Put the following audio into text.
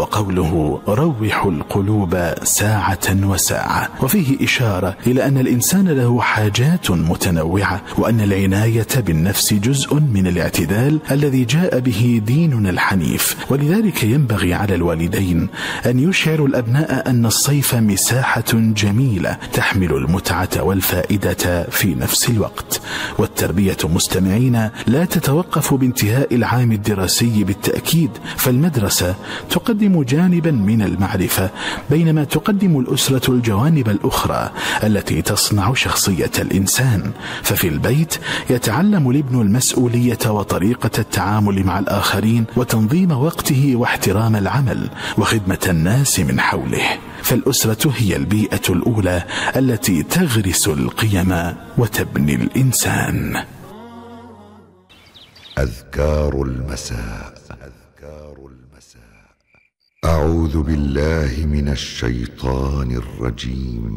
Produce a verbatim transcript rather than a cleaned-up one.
وقوله روحوا القلوب ساعة وساعة، وفيه إشارة إلى أن الإنسان له حاجات متنوعة، وأن العناية بالنفس جزء من الاعتدال الذي جاء به ديننا الحنيف. ولذلك ينبغي على الوالدين أن يشعروا الأبناء أن الصيف مساحة جميلة تحمل المتعة والفائدة في نفس الوقت. والتربية مستمعين لا تتوقف بانتهاء العام الدراسي بالتأكيد، فالمدرسة تقدم جانبا من المعرفة، بينما تقدم الأسرة الجوانب الأخرى التي تصنع شخصية الإنسان. ففي البيت يتعلم الابن المسؤولية وطريقة التعامل مع الآخرين وتنظيم وقته واحترام العمل وخدمة الناس من حوله. فالأسرة هي البيئة الأولى التي تغرس القيم وتبني الإنسان. أذكار المساء. أعوذ بالله من الشيطان الرجيم.